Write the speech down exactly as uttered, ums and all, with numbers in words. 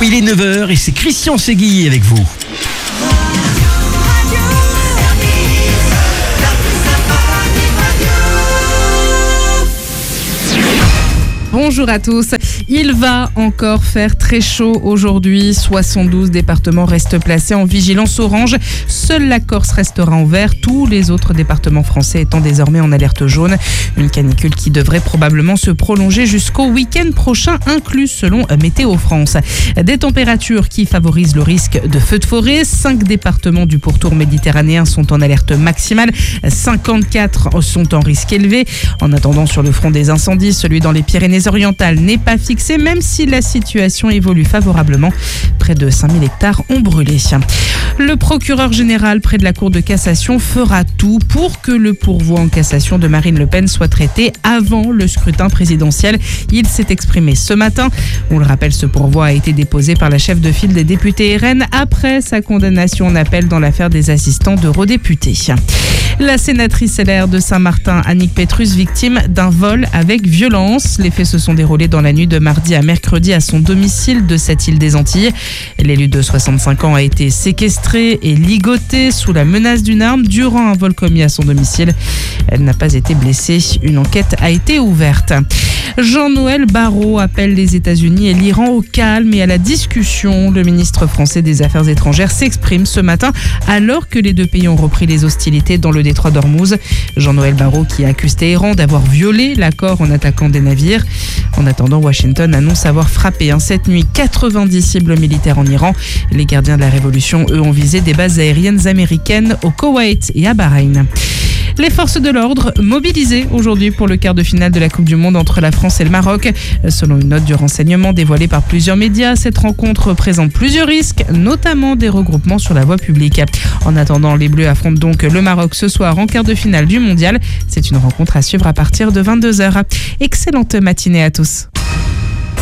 Il est neuf heures et c'est Christian Seguy avec vous. Bonjour à tous. Il va encore faire très chaud aujourd'hui. soixante-douze départements restent placés en vigilance orange. Seule la Corse restera en vert. Tous les autres départements français étant désormais en alerte jaune. Une canicule qui devrait probablement se prolonger jusqu'au week-end prochain inclus selon Météo France. Des températures qui favorisent le risque de feux de forêt. Cinq départements du pourtour méditerranéen sont en alerte maximale. cinquante-quatre sont en risque élevé. En attendant, sur le front des incendies, celui dans les Pyrénées-Orientales n'est pas fixé, même si la situation évolue favorablement. Près de cinq mille hectares ont brûlé. Le procureur général près de la Cour de cassation fera tout pour que le pourvoi en cassation de Marine Le Pen soit traité avant le scrutin présidentiel. Il s'est exprimé ce matin. On le rappelle, ce pourvoi a été déposé par la chef de file des députés R N après sa condamnation en appel dans l'affaire des assistants d'eurodéputés. La sénatrice L R de Saint-Martin, Annick Petrus, victime d'un vol avec violence. Les faits se sont déroulés dans la nuit de mardi à mercredi à son domicile de cette île des Antilles. L'élu de soixante-cinq ans a été séquestré et ligoté sous la menace d'une arme durant un vol commis à son domicile. Elle n'a pas été blessée. Une enquête a été ouverte. Jean-Noël Barrot appelle les États-Unis et l'Iran au calme et à la discussion. Le ministre français des Affaires étrangères s'exprime ce matin alors que les deux pays ont repris les hostilités dans le détroit d'Ormuz. Jean-Noël Barrot qui accuse Téhéran d'avoir violé l'accord en attaquant des navires. En attendant, Washington annonce avoir frappé hein, cette nuit quatre-vingt-dix cibles militaires en Iran. Les gardiens de la révolution, eux, ont visé des bases aériennes américaines au Koweït et à Bahreïn. Les forces de l'ordre mobilisées aujourd'hui pour le quart de finale de la Coupe du Monde entre la France et le Maroc. Selon une note du renseignement dévoilée par plusieurs médias, cette rencontre présente plusieurs risques, notamment des regroupements sur la voie publique. En attendant, les Bleus affrontent donc le Maroc ce soir en quart de finale du Mondial. C'est une rencontre à suivre à partir de vingt-deux heures. Excellente matinée à tous.